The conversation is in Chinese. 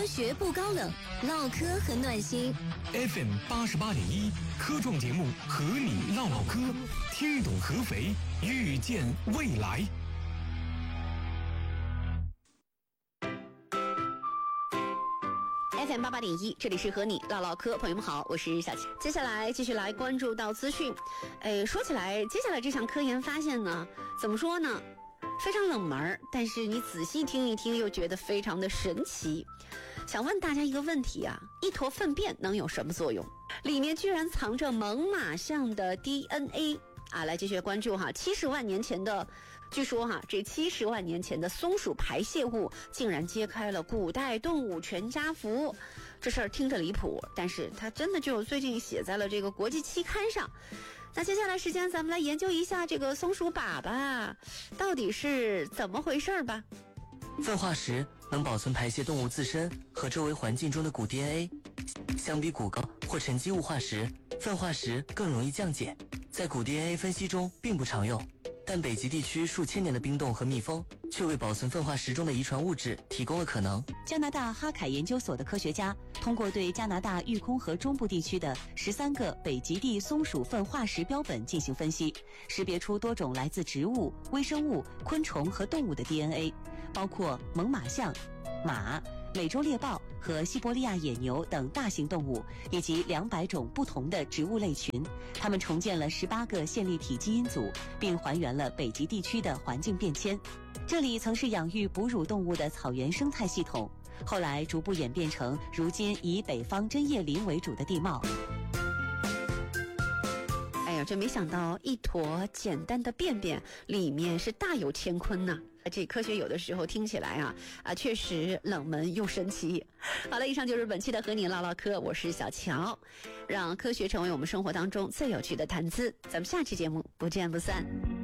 科学不高冷，唠嗑很暖心。 FM 88.1科创节目和你唠唠嗑，听懂合肥，遇见未来。 FM 88.1，这里是和你唠唠嗑，朋友们好，我是小琪。接下来继续来关注到资讯。说起来，接下来这项科研发现呢，怎么说呢？非常冷门，但是你仔细听一听，又觉得非常的神奇。想问大家一个问题啊，一坨粪便能有什么作用？里面居然藏着猛犸象的 DNA 啊！来继续关注哈，70万年前的。据说这70万年前的松鼠排泄物竟然揭开了古代动物全家福。这事儿听着离谱，但是它真的就最近写在了这个国际期刊上。那接下来时间咱们来研究一下这个松鼠粑粑到底是怎么回事吧。 粪化石能保存排泄动物自身和周围环境中的骨 DNA， 相比骨膏或沉积物化石，粪化石更容易降解，在骨 DNA 分析中并不常用。但北极地区数千年的冰冻和密封却为保存粪化石中的遗传物质提供了可能。 加拿大哈凯研究所的科学家通过对加拿大育空河中部地区的13个北极地松鼠粪化石标本进行分析，识别出多种来自植物、微生物、昆虫和动物的 DNA， 包括猛犸象、马、美洲猎豹和西伯利亚野牛等大型动物，以及200种不同的植物类群。他们重建了18个线粒体基因组，并还原了北极地区的环境变迁。这里曾是养育哺乳动物的草原生态系统，后来逐步演变成如今以北方针叶林为主的地貌。 哎呀，这没想到一坨简单的便便里面是大有乾坤呐！这科学有的时候听起来确实冷门又神奇。好了，以上就是本期的和你唠唠嗑，我是小乔，让科学成为我们生活当中最有趣的谈资。咱们下期节目不见不散。